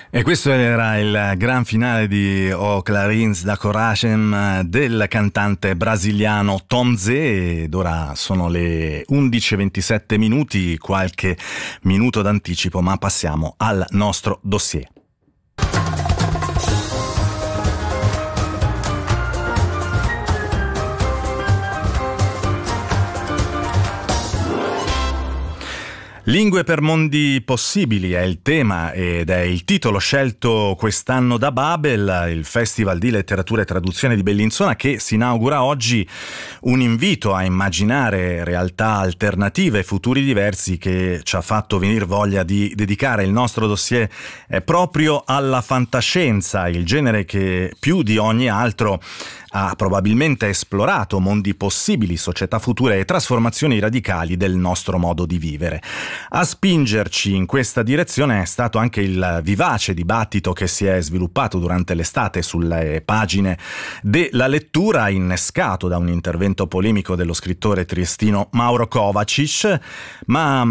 E questo era il gran finale di O Clarins da Coragem del cantante brasiliano Tom Zé, ed ora sono le 11:27 minuti, qualche minuto d'anticipo, ma passiamo al nostro dossier. Lingue per mondi possibili è il tema ed è il titolo scelto quest'anno da Babel, il Festival di Letteratura e Traduzione di Bellinzona, che si inaugura oggi, un invito a immaginare realtà alternative e futuri diversi che ci ha fatto venire voglia di dedicare il nostro dossier proprio alla fantascienza, il genere che più di ogni altro ha probabilmente esplorato mondi possibili, società future e trasformazioni radicali del nostro modo di vivere. A spingerci in questa direzione è stato anche il vivace dibattito che si è sviluppato durante l'estate sulle pagine della lettura, innescato da un intervento polemico dello scrittore triestino Mauro Kovacic. Ma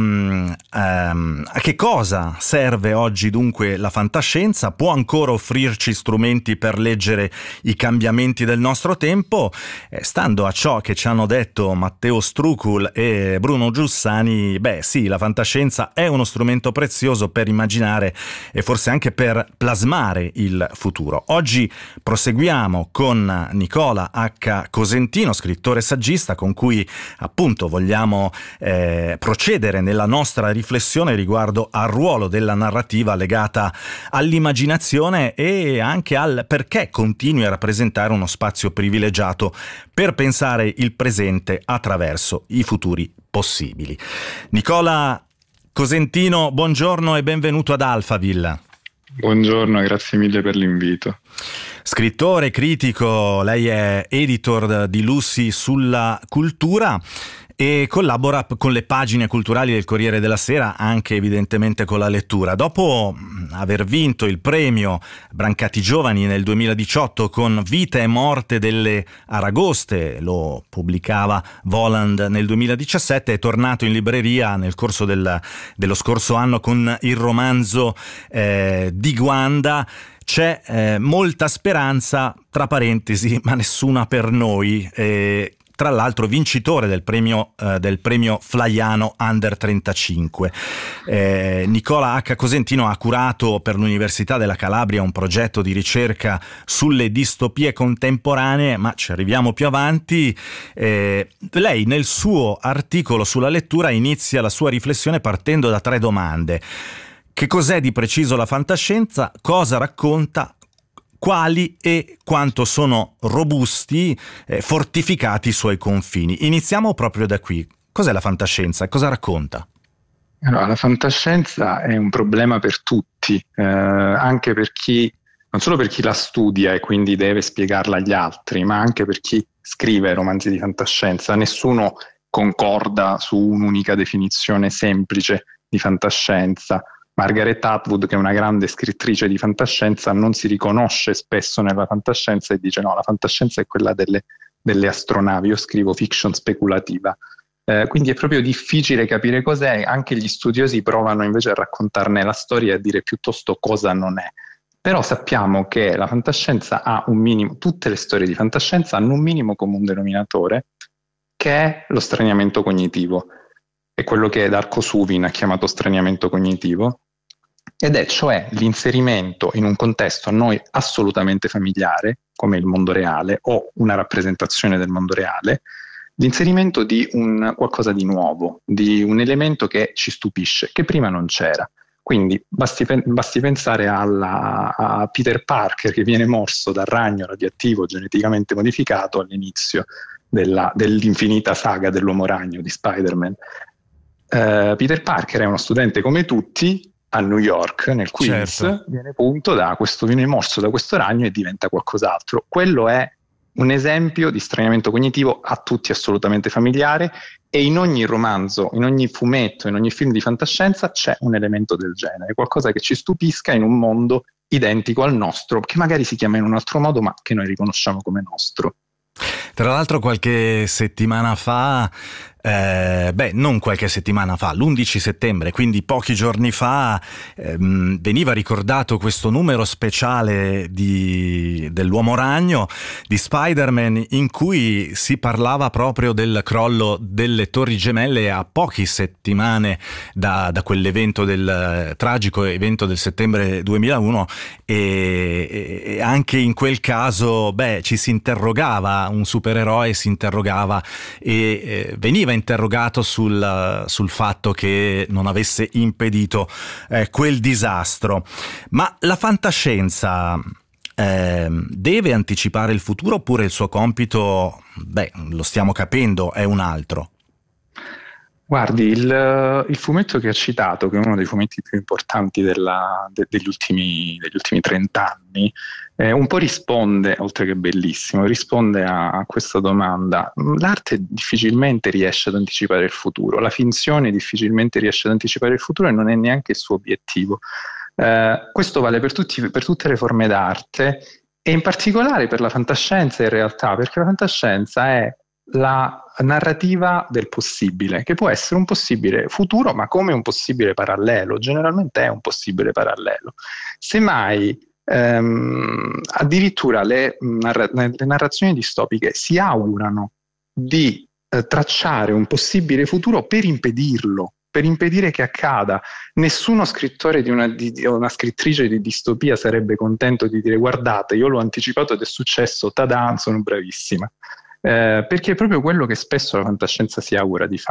a che cosa serve oggi dunque la fantascienza? Può ancora offrirci strumenti per leggere i cambiamenti del nostro tempo? Stando a ciò che ci hanno detto Matteo Strucul e Bruno Giussani, beh sì, la fantascienza è uno strumento prezioso per immaginare e forse anche per plasmare il futuro. Oggi proseguiamo con Nicola H. Cosentino, scrittore e saggista, con cui appunto vogliamo procedere nella nostra riflessione riguardo al ruolo della narrativa legata all'immaginazione e anche al perché continui a rappresentare uno spazio privilegiato per pensare il presente attraverso i futuri possibili. Nicola Cosentino, buongiorno e benvenuto ad Alphaville. Buongiorno, grazie mille per l'invito. Scrittore, critico, lei è editor di Lucy sulla cultura e collabora con le pagine culturali del Corriere della Sera, anche evidentemente con la lettura. Dopo aver vinto il premio Brancati Giovani nel 2018 con Vita e morte delle aragoste, lo pubblicava Voland nel 2017, è tornato in libreria nel corso dello scorso anno con il romanzo di Guanda. C'è molta speranza, tra parentesi, ma nessuna per noi. Tra l'altro vincitore del premio Flaiano Under 35. Nicola H. Cosentino ha curato per l'Università della Calabria un progetto di ricerca sulle distopie contemporanee, ma ci arriviamo più avanti. Lei nel suo articolo sulla lettura inizia la sua riflessione partendo da 3 domande. Che cos'è di preciso la fantascienza? Cosa racconta? Quali e quanto sono robusti, fortificati i suoi confini? Iniziamo proprio da qui. Cos'è la fantascienza? Cosa racconta? Allora, la fantascienza è un problema per tutti, anche per chi, non solo per chi la studia e quindi deve spiegarla agli altri, ma anche per chi scrive romanzi di fantascienza. Nessuno concorda su un'unica definizione semplice di fantascienza. Margaret Atwood, che è una grande scrittrice di fantascienza, non si riconosce spesso nella fantascienza e dice no, la fantascienza è quella delle astronavi, io scrivo fiction speculativa. Quindi è proprio difficile capire cos'è, anche gli studiosi provano invece a raccontarne la storia e a dire piuttosto cosa non è. Però sappiamo che la fantascienza ha un minimo, tutte le storie di fantascienza hanno un minimo comune denominatore, che è lo straniamento cognitivo. È quello che Darko Suvin ha chiamato straniamento cognitivo, ed è cioè l'inserimento in un contesto a noi assolutamente familiare, come il mondo reale o una rappresentazione del mondo reale, l'inserimento di un qualcosa di nuovo, di un elemento che ci stupisce, che prima non c'era. Quindi basti pensare a Peter Parker che viene morso dal ragno radioattivo geneticamente modificato all'inizio dell'infinita saga dell'uomo ragno di Spider-Man. Peter Parker è uno studente come tutti a New York, nel Queens, certo. viene morso da questo ragno e diventa qualcos'altro. Quello è un esempio di straniamento cognitivo a tutti assolutamente familiare, e in ogni romanzo, in ogni fumetto, in ogni film di fantascienza c'è un elemento del genere, qualcosa che ci stupisca in un mondo identico al nostro, che magari si chiama in un altro modo ma che noi riconosciamo come nostro. Tra l'altro qualche settimana fa Non qualche settimana fa, l'11 settembre, quindi pochi giorni fa, veniva ricordato questo numero speciale dell'Uomo Ragno di Spider-Man, in cui si parlava proprio del crollo delle Torri Gemelle a poche settimane da quell'evento, del tragico evento del settembre 2001, e anche in quel caso ci si interrogava, un supereroe si interrogava e veniva interrogato sul fatto che non avesse impedito quel disastro. Ma la fantascienza deve anticipare il futuro, oppure il suo compito, lo stiamo capendo, è un altro? Guardi, il fumetto che ha citato, che è uno dei fumetti più importanti degli ultimi 30 anni, un po' risponde, oltre che bellissimo, risponde a questa domanda. L'arte difficilmente riesce ad anticipare il futuro, la finzione difficilmente riesce ad anticipare il futuro, e non è neanche il suo obiettivo. Questo vale per tutte le forme d'arte, e in particolare per la fantascienza, in realtà, perché la fantascienza è la narrativa del possibile, che può essere un possibile futuro, ma come un possibile parallelo. Generalmente è un possibile parallelo. Semmai addirittura le narrazioni distopiche si augurano di tracciare un possibile futuro per impedirlo, per impedire che accada. Nessuno scrittore di una scrittrice di distopia sarebbe contento di dire: guardate, io l'ho anticipato ed è successo, tada, sono bravissima. Perché è proprio quello che spesso la fantascienza si augura di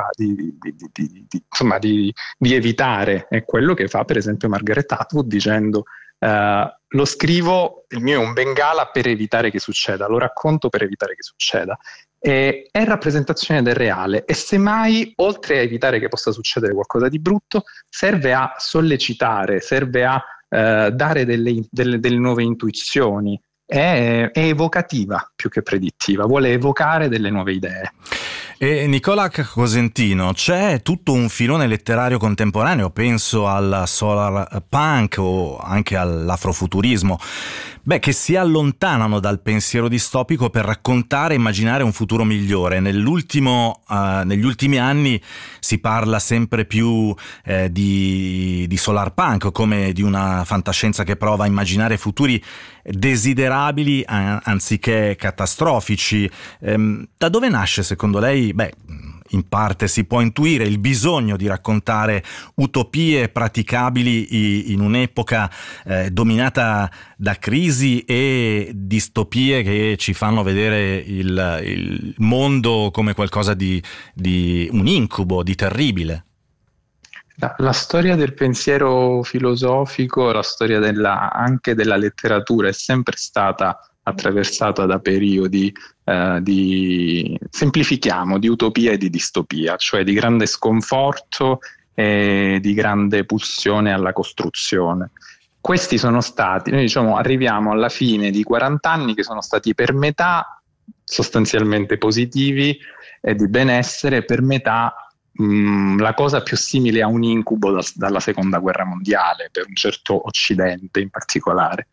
evitare. È quello che fa per esempio Margaret Atwood, dicendo: lo scrivo, il mio è un bengala per evitare che succeda, lo racconto per evitare che succeda. È rappresentazione del reale, e semmai, oltre a evitare che possa succedere qualcosa di brutto, serve a sollecitare, serve a dare delle nuove intuizioni. È evocativa più che predittiva, vuole evocare delle nuove idee. E Nicola Cosentino, c'è tutto un filone letterario contemporaneo, penso al solar punk o anche all'afrofuturismo, che si allontanano dal pensiero distopico per raccontare e immaginare un futuro migliore. Negli ultimi anni si parla sempre più di solar punk, come di una fantascienza che prova a immaginare futuri desiderabili anziché catastrofici. Da dove nasce, secondo lei? In parte si può intuire il bisogno di raccontare utopie praticabili in un'epoca dominata da crisi e distopie che ci fanno vedere il mondo come qualcosa di un incubo, di terribile. La storia del pensiero filosofico, la storia anche della letteratura, è sempre stata attraversata da periodi semplifichiamo, di utopia e di distopia, cioè di grande sconforto e di grande pulsione alla costruzione. Questi sono stati, noi arriviamo alla fine di 40 anni che sono stati per metà sostanzialmente positivi e di benessere, per metà la cosa più simile a un incubo dalla seconda guerra mondiale, per un certo Occidente in particolare.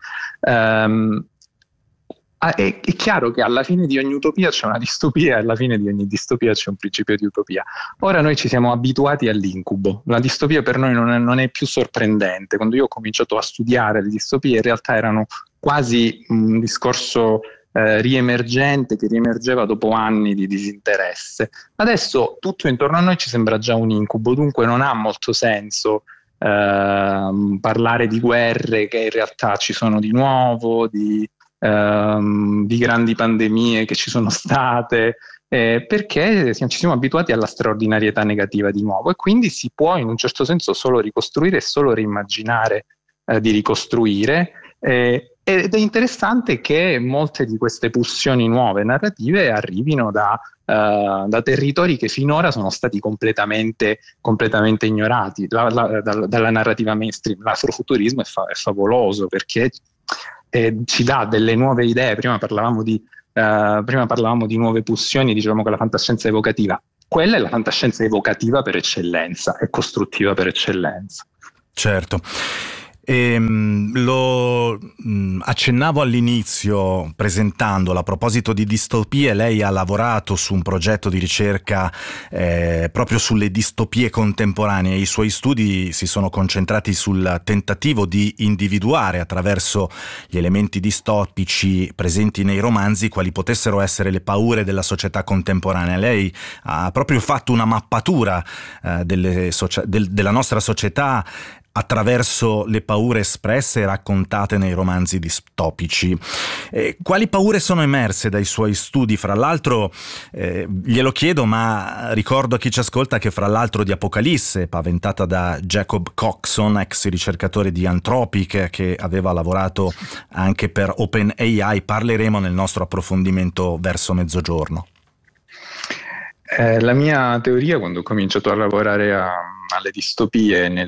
È chiaro che alla fine di ogni utopia c'è una distopia, e alla fine di ogni distopia c'è un principio di utopia. Ora noi ci siamo abituati all'incubo, la distopia per noi non è più sorprendente. Quando io ho cominciato a studiare le distopie, in realtà erano quasi un discorso riemergente, che riemergeva dopo anni di disinteresse. Adesso tutto intorno a noi ci sembra già un incubo, dunque non ha molto senso parlare di guerre che in realtà ci sono di nuovo, di grandi pandemie che ci sono state, perché ci siamo abituati alla straordinarietà negativa di nuovo, e quindi si può in un certo senso solo ricostruire e solo riimmaginare di ricostruire, ed è interessante che molte di queste pulsioni nuove narrative arrivino da territori che finora sono stati completamente ignorati dalla narrativa mainstream. L'afrofuturismo è favoloso, perché ci dà delle nuove idee. Prima parlavamo di nuove pulsioni, dicevamo che la fantascienza è evocativa. Quella è la fantascienza evocativa per eccellenza, è costruttiva per eccellenza. Certo. Lo accennavo all'inizio presentandola. A proposito di distopie, lei ha lavorato su un progetto di ricerca proprio sulle distopie contemporanee. I suoi studi si sono concentrati sul tentativo di individuare attraverso gli elementi distopici presenti nei romanzi quali potessero essere le paure della società contemporanea. Lei ha proprio fatto una mappatura della nostra società attraverso le paure espresse e raccontate nei romanzi distopici. Quali paure sono emerse dai suoi studi? Fra l'altro, glielo chiedo, ma ricordo a chi ci ascolta che fra l'altro di Apocalisse, paventata da Jacob Coxon, ex ricercatore di Anthropic, che aveva lavorato anche per OpenAI, parleremo nel nostro approfondimento verso mezzogiorno. La mia teoria, quando ho cominciato a lavorare alle distopie nel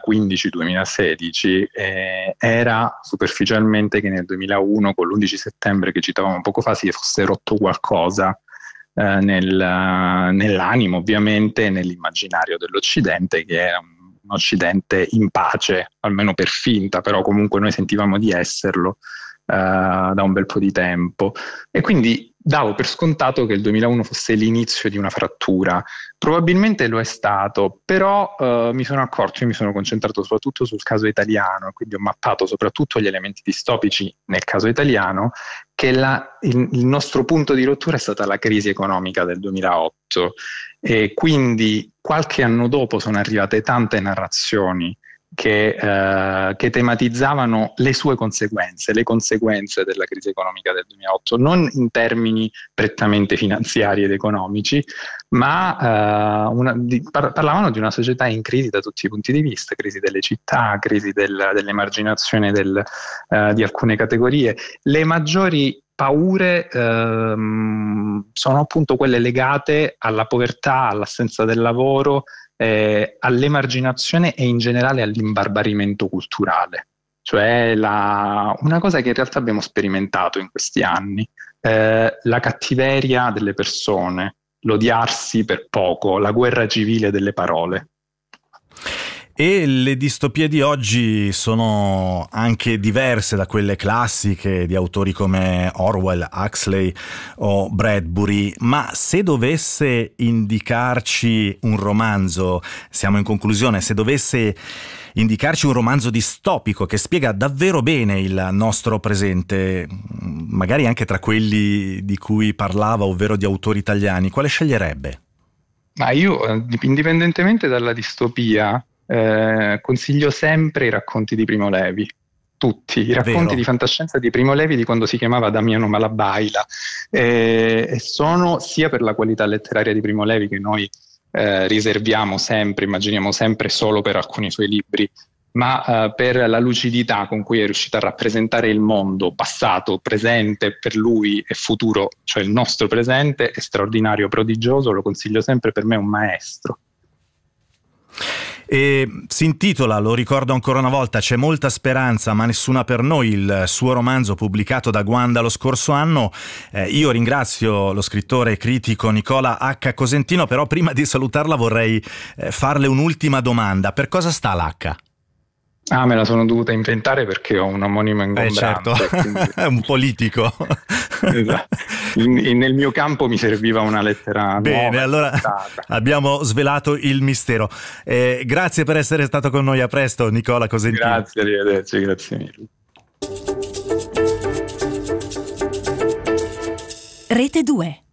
2015-2016, era superficialmente che nel 2001, con l'11 settembre che citavamo poco fa, si fosse rotto qualcosa nell'animo, ovviamente, nell'immaginario dell'Occidente, che era un Occidente in pace, almeno per finta, però comunque noi sentivamo di esserlo da un bel po' di tempo, e quindi davo per scontato che il 2001 fosse l'inizio di una frattura. Probabilmente lo è stato, però mi sono accorto, io mi sono concentrato soprattutto sul caso italiano, quindi ho mappato soprattutto gli elementi distopici nel caso italiano, che il nostro punto di rottura è stata la crisi economica del 2008, e quindi qualche anno dopo sono arrivate tante narrazioni che tematizzavano le sue conseguenze, le conseguenze della crisi economica del 2008, non in termini prettamente finanziari ed economici, ma parlavano di una società in crisi da tutti i punti di vista, crisi delle città, crisi dell'emarginazione di alcune categorie. Le maggiori paure sono appunto quelle legate alla povertà, all'assenza del lavoro, all'emarginazione e in generale all'imbarbarimento culturale, cioè una cosa che in realtà abbiamo sperimentato in questi anni, la cattiveria delle persone, l'odiarsi per poco, la guerra civile delle parole. E le distopie di oggi sono anche diverse da quelle classiche di autori come Orwell, Huxley o Bradbury, ma se dovesse indicarci un romanzo, siamo in conclusione, se dovesse indicarci un romanzo distopico che spiega davvero bene il nostro presente, magari anche tra quelli di cui parlava, ovvero di autori italiani, quale sceglierebbe? Ma io, indipendentemente dalla distopia, consiglio sempre i racconti di Primo Levi, tutti i racconti di fantascienza di Primo Levi, di quando si chiamava Damiano Malabaila, e sono, sia per la qualità letteraria di Primo Levi, che noi riserviamo sempre, immaginiamo sempre solo per alcuni suoi libri, ma per la lucidità con cui è riuscita a rappresentare il mondo, passato, presente per lui e futuro, cioè il nostro presente, è straordinario, prodigioso, lo consiglio sempre, per me è un maestro. E si intitola, lo ricordo ancora una volta, C'è molta speranza ma nessuna per noi, il suo romanzo pubblicato da Guanda lo scorso anno. Io ringrazio lo scrittore e critico Nicola H. Cosentino, però prima di salutarla vorrei farle un'ultima domanda. Per cosa sta l'H? Me la sono dovuta inventare perché ho un omonimo ingombrante. Certo, quindi... è un politico. Esatto. Nel mio campo mi serviva una lettera Bene, nuova. Allora abbiamo svelato il mistero. Grazie per essere stato con noi, a presto Nicola Cosentino. Grazie, arrivederci, grazie mille. Rete 2.